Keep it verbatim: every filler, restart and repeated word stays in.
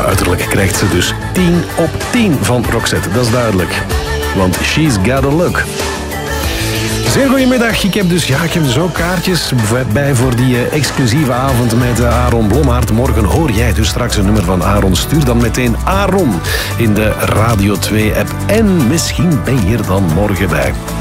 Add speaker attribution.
Speaker 1: Ja, uiterlijk krijgt ze dus tien op tien van Roxette, dat is duidelijk. Want she's got a look. Zeer goedemiddag. Ik heb dus, ja, ik heb dus ook kaartjes bij voor die uh, exclusieve avond met uh, Aaron Blommaert. Morgen hoor jij dus straks een nummer van Aaron. Stuur dan meteen Aaron in de Radio twee app. En misschien ben je er dan morgen bij.